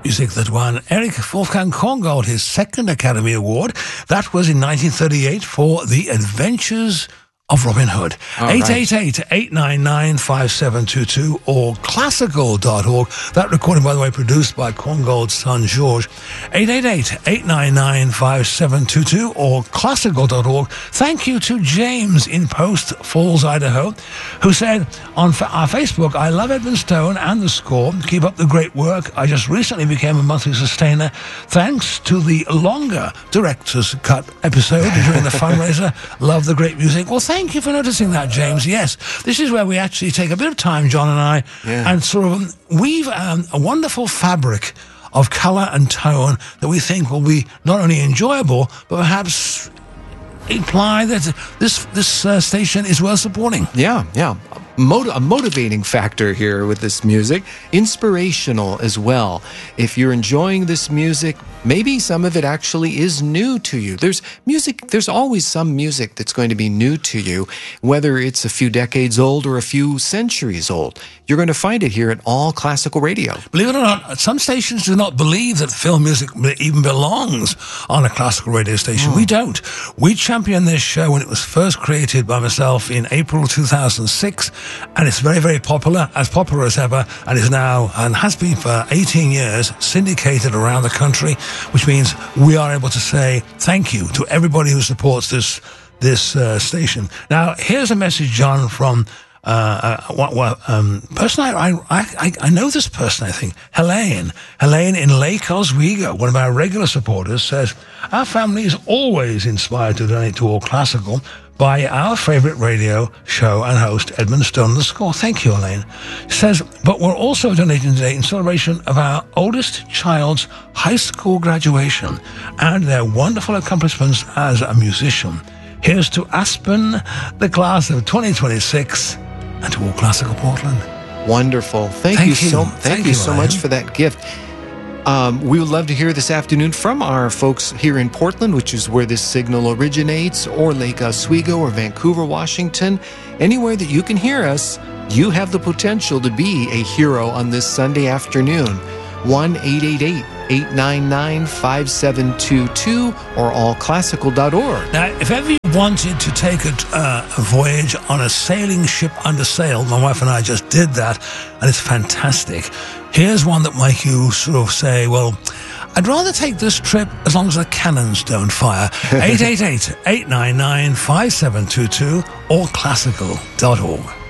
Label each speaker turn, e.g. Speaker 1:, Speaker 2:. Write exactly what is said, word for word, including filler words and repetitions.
Speaker 1: Music that won Eric Wolfgang Korngold his second Academy Award. That was in nineteen thirty-eight for The Adventures of Robin Hood. eight eight eight, eight nine nine, five seven two two or classical dot org. That recording, by the way, produced by Korngold's son, George. eight eight eight, eight nine nine, five seven two two or classical dot org. Thank you to James in Post Falls, Idaho, who said on our Facebook, I love Edmund Stone and the score. Keep up the great work. I just recently became a monthly sustainer thanks to the longer Director's Cut episode during the fundraiser. Love the great music. Well, thank Thank you for noticing that, James. Yes, this is where we actually take a bit of time, John and I, yeah. and sort of weave um, a wonderful fabric of colour and tone that we think will be not only enjoyable, but perhaps imply that this this uh, station is worth supporting.
Speaker 2: Yeah, yeah. Mot- a motivating factor here with this music, inspirational as well. If you're enjoying this music, maybe some of it actually is new to you. There's music, there's always some music that's going to be new to you, whether it's a few decades old or a few centuries old. You're going to find it here at All Classical Radio.
Speaker 1: Believe it or not, some stations do not believe that film music even belongs on a classical radio station. Oh. We don't. We championed this show when it was first created by myself in April two thousand six, and it's very, very popular, as popular as ever, and is now, and has been for eighteen years, syndicated around the country, which means we are able to say thank you to everybody who supports this this uh, station. Now, here's a message, John, from uh, uh, what, what, um, person I, I I I know this person. I think Helene, Helene in Lake Oswego, one of our regular supporters, says our family is always inspired to donate to All Classical by our favourite radio show and host, Edmund Stone, the score. Thank you, Elaine. She says, but we're also donating today in celebration of our oldest child's high school graduation and their wonderful accomplishments as a musician. Here's to Aspen, the class of twenty twenty-six, and to All Classical Portland.
Speaker 2: Wonderful. Thank, thank you, you so, thank thank you, you so much for that gift. Um, we would love to hear this afternoon from our folks here in Portland, which is where this signal originates, or Lake Oswego, or Vancouver, Washington. Anywhere that you can hear us, you have the potential to be a hero on this Sunday afternoon. one eight eight eight, eight nine nine, five seven two two or all classical dot org.
Speaker 1: Now, if ever you wanted to take a, uh, a voyage on a sailing ship under sail, my wife and I just did that, and it's fantastic. Here's one that make you sort of say, well, I'd rather take this trip as long as the cannons don't fire. eight eight eight, eight nine nine, five seven two two or classical dot org.